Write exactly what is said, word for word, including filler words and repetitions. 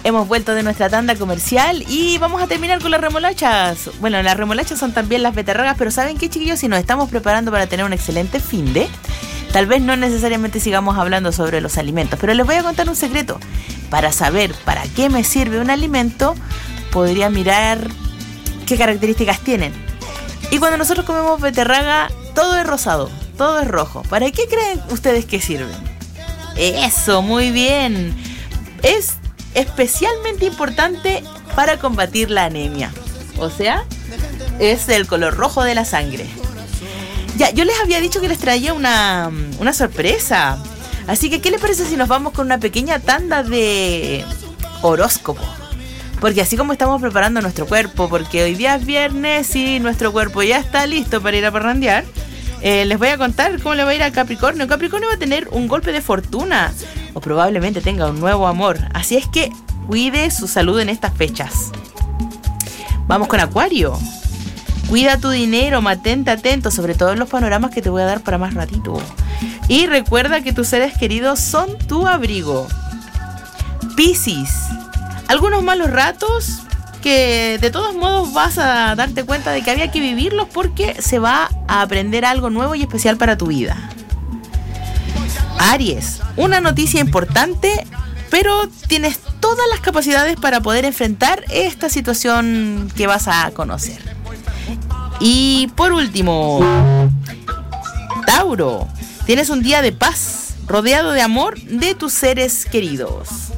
Hemos vuelto de nuestra tanda comercial y vamos a terminar con las remolachas. Bueno, las remolachas son también las beterragas, pero ¿saben qué, chiquillos? Si nos estamos preparando para tener un excelente finde, tal vez no necesariamente sigamos hablando sobre los alimentos, pero les voy a contar un secreto. Para saber para qué me sirve un alimento, podría mirar qué características tienen. Y cuando nosotros comemos beterraga, todo es rosado, todo es rojo. ¿Para qué creen ustedes que sirven? Eso, muy bien. Es especialmente importante para combatir la anemia. O sea, es el color rojo de la sangre. Ya, yo les había dicho que les traía una, una sorpresa. Así que, ¿qué les parece si nos vamos con una pequeña tanda de horóscopo? Porque así como estamos preparando nuestro cuerpo, porque hoy día es viernes y nuestro cuerpo ya está listo para ir a parrandear, eh, les voy a contar cómo le va a ir a Capricornio. Capricornio va a tener un golpe de fortuna o probablemente tenga un nuevo amor. Así es que cuide su salud en estas fechas. Vamos con Acuario. Cuida tu dinero, mantente atento, sobre todo en los panoramas que te voy a dar para más ratito. Y recuerda que tus seres queridos son tu abrigo. Piscis. Algunos malos ratos que de todos modos vas a darte cuenta de que había que vivirlos porque se va a aprender algo nuevo y especial para tu vida. Aries. Una noticia importante, pero tienes todas las capacidades para poder enfrentar esta situación que vas a conocer. Y por último, Tauro, tienes un día de paz, rodeado de amor de tus seres queridos.